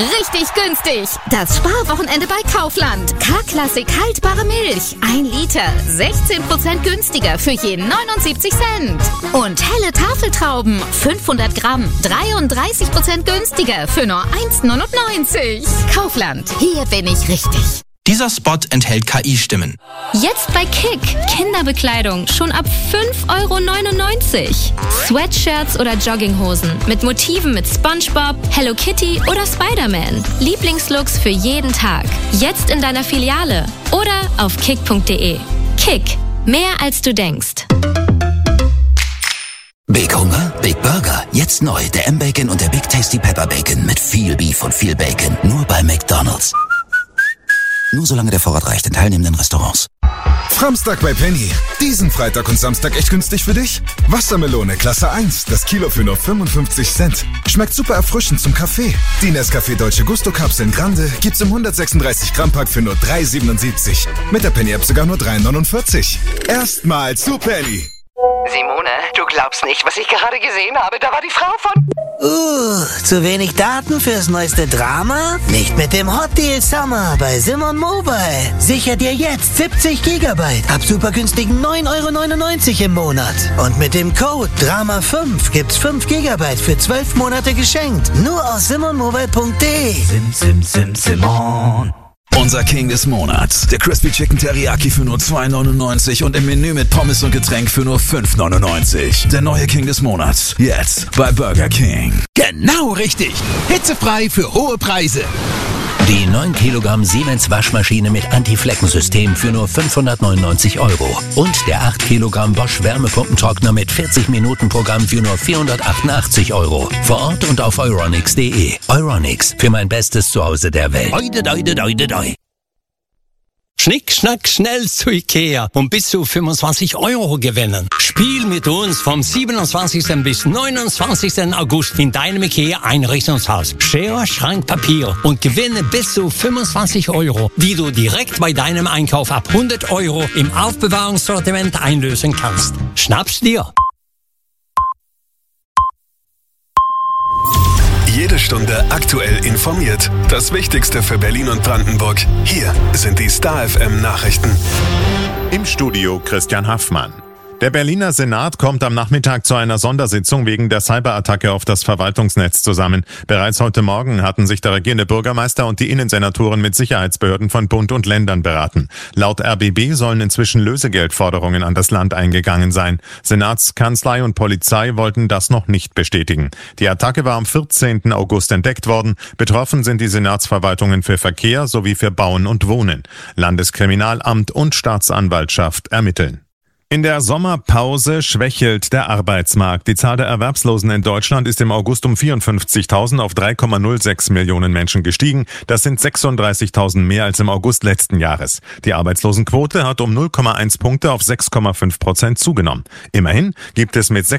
Richtig günstig. Das Sparwochenende bei Kaufland. K-Klassik haltbare Milch. 1 Liter. 16% günstiger für jeden 79 Cent. Und helle Tafeltrauben. 500 Gramm. 33% günstiger für nur 1,99. Kaufland. Hier bin ich richtig. Dieser Spot enthält KI-Stimmen. Jetzt bei Kick. Kinderbekleidung schon ab 5,99 €. Sweatshirts oder Jogginghosen mit Motiven mit SpongeBob, Hello Kitty oder Spider-Man. Lieblingslooks für jeden Tag. Jetzt in deiner Filiale oder auf kick.de. Kick. Mehr als du denkst. Big Hunger, Big Burger. Jetzt neu der M-Bacon und der Big Tasty Pepper Bacon mit viel Beef und viel Bacon. Nur bei McDonald's. Nur solange der Vorrat reicht in teilnehmenden Restaurants. Framstag bei Penny. Diesen Freitag und Samstag echt günstig für dich? Wassermelone Klasse 1, das Kilo für nur 55 Cent. Schmeckt super erfrischend zum Kaffee. Die Nescafé Dolce Gusto Kapseln Grande gibt's im 136 Gramm Pack für nur 3,77. Mit der Penny App sogar nur 3,49. Erstmal zu Penny. Simone, du glaubst nicht, was ich gerade gesehen habe. Da war die Frau von... Zu wenig Daten fürs neueste Drama? Nicht mit dem Hot Deal Summer bei Simon Mobile. Sicher dir jetzt 70 Gigabyte ab super günstigen 9,99 € im Monat. Und mit dem Code DRAMA5 gibt's 5 Gigabyte für 12 Monate geschenkt. Nur aus simonmobile.de. Simon. Unser King des Monats. Der Crispy Chicken Teriyaki für nur 2,99 € und im Menü mit Pommes und Getränk für nur 5,99 €. Der neue King des Monats. Jetzt bei Burger King. Genau richtig. Hitzefrei für hohe Preise. Die 9 Kilogramm Siemens Waschmaschine mit Anti-Flecken-System für nur 599 €. Und der 8 Kilogramm Bosch Wärmepumpentrockner mit 40-Minuten-Programm für nur 488 €. Vor Ort und auf euronics.de. Euronics, für mein bestes Zuhause der Welt. Doi. Schnick, schnack, schnell zu Ikea und bis zu 25 € gewinnen. Spiel mit uns vom 27. bis 29. August in deinem Ikea-Einrichtungshaus. Schere, Schrank, Papier und gewinne bis zu 25 €, die du direkt bei deinem Einkauf ab 100 € im Aufbewahrungssortiment einlösen kannst. Schnapp's dir! Jede Stunde aktuell informiert. Das Wichtigste für Berlin und Brandenburg. Hier sind die Star FM Nachrichten. Im Studio Christian Haffmann. Der Berliner Senat kommt am Nachmittag zu einer Sondersitzung wegen der Cyberattacke auf das Verwaltungsnetz zusammen. Bereits heute Morgen hatten sich der regierende Bürgermeister und die Innensenatoren mit Sicherheitsbehörden von Bund und Ländern beraten. Laut RBB sollen inzwischen Lösegeldforderungen an das Land eingegangen sein. Senatskanzlei und Polizei wollten das noch nicht bestätigen. Die Attacke war am 14. August entdeckt worden. Betroffen sind die Senatsverwaltungen für Verkehr sowie für Bauen und Wohnen. Landeskriminalamt und Staatsanwaltschaft ermitteln. In der Sommerpause schwächelt der Arbeitsmarkt. Die Zahl der Erwerbslosen in Deutschland ist im August um 54.000 auf 3,06 Millionen Menschen gestiegen. Das sind 36.000 mehr als im August letzten Jahres. Die Arbeitslosenquote hat um 0,1 Punkte auf 6,5% zugenommen. Immerhin gibt es mit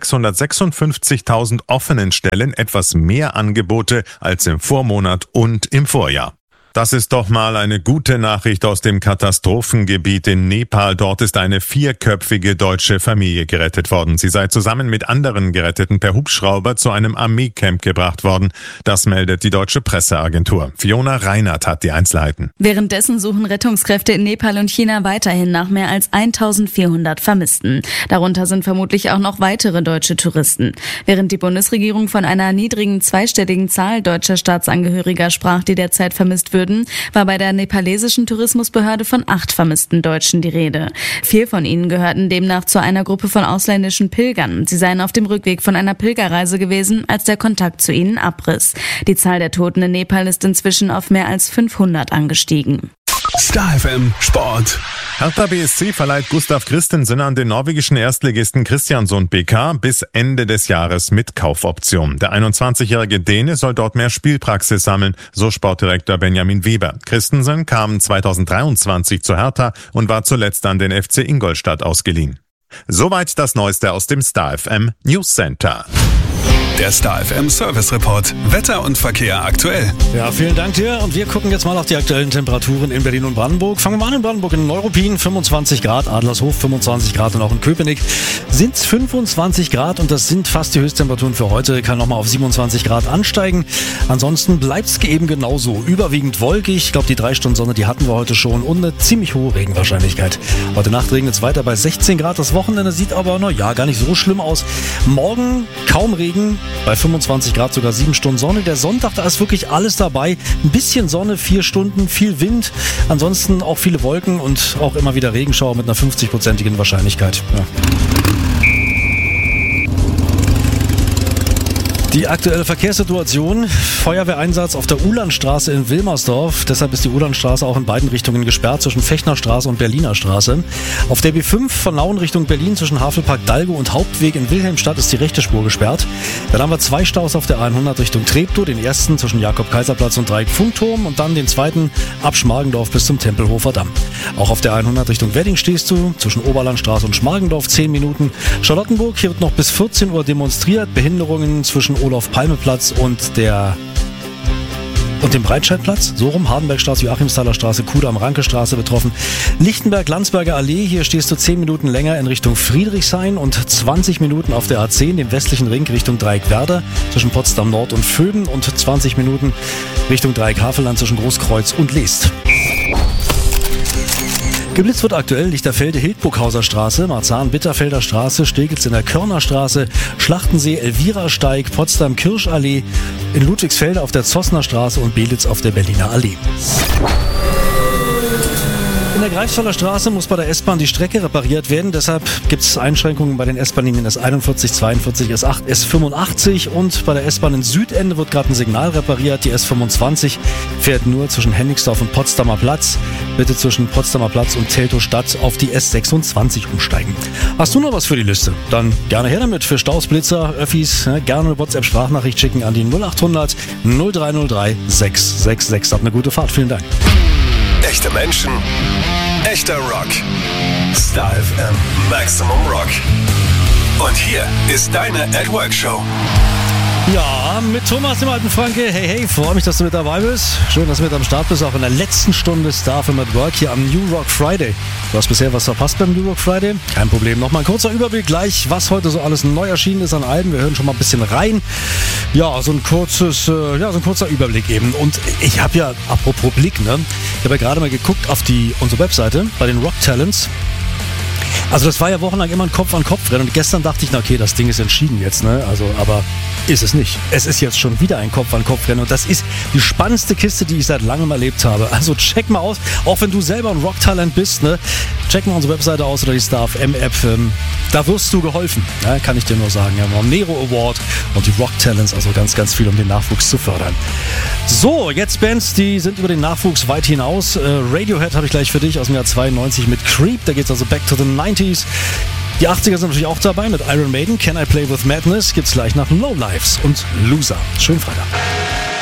656.000 offenen Stellen etwas mehr Angebote als im Vormonat und im Vorjahr. Das ist doch mal eine gute Nachricht aus dem Katastrophengebiet in Nepal. Dort ist eine 4-köpfige deutsche Familie gerettet worden. Sie sei zusammen mit anderen Geretteten per Hubschrauber zu einem Armeecamp gebracht worden. Das meldet die deutsche Presseagentur. Fiona Reinhardt hat die Einzelheiten. Währenddessen suchen Rettungskräfte in Nepal und China weiterhin nach mehr als 1.400 Vermissten. Darunter sind vermutlich auch noch weitere deutsche Touristen. Während die Bundesregierung von einer niedrigen zweistelligen Zahl deutscher Staatsangehöriger sprach, die derzeit vermisst würden, war bei der nepalesischen Tourismusbehörde von 8 vermissten Deutschen die Rede. 4 von ihnen gehörten demnach zu einer Gruppe von ausländischen Pilgern. Sie seien auf dem Rückweg von einer Pilgerreise gewesen, als der Kontakt zu ihnen abriss. Die Zahl der Toten in Nepal ist inzwischen auf mehr als 500 angestiegen. Star FM Sport. Hertha BSC verleiht Gustav Christensen an den norwegischen Erstligisten Kristiansund BK bis Ende des Jahres mit Kaufoption. Der 21-jährige Däne soll dort mehr Spielpraxis sammeln, so Sportdirektor Benjamin Weber. Christensen kam 2023 zu Hertha und war zuletzt an den FC Ingolstadt ausgeliehen. Soweit das Neueste aus dem Star FM News Center. Der Star FM Service Report. Wetter und Verkehr aktuell. Ja, vielen Dank dir. Und wir gucken jetzt mal auf die aktuellen Temperaturen in Berlin und Brandenburg. Fangen wir mal an in Brandenburg. In Neuruppin 25 Grad, Adlershof 25 Grad und auch in Köpenick sind es 25 Grad. Und das sind fast die Höchsttemperaturen für heute. Kann nochmal auf 27 Grad ansteigen. Ansonsten bleibt es eben genauso. Überwiegend wolkig. Ich glaube, die 3 Stunden Sonne, die hatten wir heute schon. Und eine ziemlich hohe Regenwahrscheinlichkeit. Heute Nacht regnet es weiter bei 16 Grad. Das Wochenende sieht aber, gar nicht so schlimm aus. Morgen kaum Regen. Bei 25 Grad sogar 7 Stunden Sonne. Der Sonntag, da ist wirklich alles dabei. Ein bisschen Sonne, 4 Stunden, viel Wind. Ansonsten auch viele Wolken und auch immer wieder Regenschauer mit einer 50-prozentigen Wahrscheinlichkeit. Ja. Die aktuelle Verkehrssituation, Feuerwehreinsatz auf der Uhlandstraße in Wilmersdorf. Deshalb ist die Uhlandstraße auch in beiden Richtungen gesperrt, zwischen Fechnerstraße und Berliner Straße. Auf der B5 von Nauen Richtung Berlin zwischen Havelpark Dalgo und Hauptweg in Wilhelmstadt ist die rechte Spur gesperrt. Dann haben wir 2 Staus auf der A100 Richtung Treptow, den ersten zwischen Jakob-Kaiser-Platz und Dreieck-Funkturm und dann den zweiten ab Schmargendorf bis zum Tempelhofer Damm. Auch auf der A100 Richtung Wedding stehst du, zwischen Oberlandstraße und Schmargendorf 10 Minuten. Charlottenburg, hier wird noch bis 14 Uhr demonstriert. Behinderungen zwischen Olaf-Palme-Platz und dem Breitscheidplatz, so rum, Hardenbergstraße, Joachimsthaler Straße, Kudamm-Ranke-Straße betroffen. Lichtenberg-Landsberger Allee, hier stehst du 10 Minuten länger in Richtung Friedrichshain und 20 Minuten auf der A10, dem westlichen Ring Richtung Dreieck-Werder, zwischen Potsdam Nord und Vöden und 20 Minuten Richtung Dreieck-Havelland zwischen Großkreuz und Leest. Geblitzt wird aktuell Lichterfelde-Hildburghauser Straße, Marzahn-Bitterfelder Straße, Steglitz in der Körnerstraße, Schlachtensee, Elvira-Steig, Potsdam-Kirschallee, in Ludwigsfelde auf der Zossner Straße und Belitz auf der Berliner Allee. In der Greifswalder Straße muss bei der S-Bahn die Strecke repariert werden. Deshalb gibt es Einschränkungen bei den S-Bahn-Linien S41, 42, S8, S85 und bei der S-Bahn in Südende wird gerade ein Signal repariert. Die S25 fährt nur zwischen Hennigsdorf und Potsdamer Platz. Bitte zwischen Potsdamer Platz und Teltow-Stadt auf die S26 umsteigen. Hast du noch was für die Liste? Dann gerne her damit für Staus, Blitzer, Öffis. Gerne eine WhatsApp-Sprachnachricht schicken an die 0800 0303 666. Habt eine gute Fahrt. Vielen Dank. Echte Menschen, echter Rock. Star FM Maximum Rock. Und hier ist deine At Work Show. Ja, mit Thomas, dem alten Franke. Hey, hey, freue mich, dass du mit dabei bist. Schön, dass du mit am Start bist, auch in der letzten Stunde Star FM at Work hier am New Rock Friday. Du hast bisher was verpasst beim New Rock Friday? Kein Problem. Nochmal ein kurzer Überblick gleich, was heute so alles neu erschienen ist an Alben. Wir hören schon mal ein bisschen rein. Ja, so ein kurzer Überblick eben. Und ich habe ja, apropos Blick, ne? Ich habe ja gerade mal geguckt auf unsere Webseite bei den Rock Talents. Also das war ja wochenlang immer ein Kopf-an-Kopf-Rennen und gestern dachte ich, na okay, das Ding ist entschieden jetzt, ne? Also, aber ist es nicht. Es ist jetzt schon wieder ein Kopf-an-Kopf-Rennen und das ist die spannendste Kiste, die ich seit langem erlebt habe. Also check mal aus, auch wenn du selber ein Rock-Talent bist, ne? Check mal unsere Webseite aus oder die Star FM-App. Da wirst du geholfen, ja? Kann ich dir nur sagen. Wir haben einen Nero Award und die Rock Talents, also ganz, ganz viel, um den Nachwuchs zu fördern. So, jetzt Bands, die sind über den Nachwuchs weit hinaus. Radiohead habe ich gleich für dich aus dem Jahr 92 mit Creep. Da geht's also back to the 90s. Die 80er sind natürlich auch dabei mit Iron Maiden, Can I Play With Madness, gibt's gleich nach Low Lives und Loser. Schönen Freitag.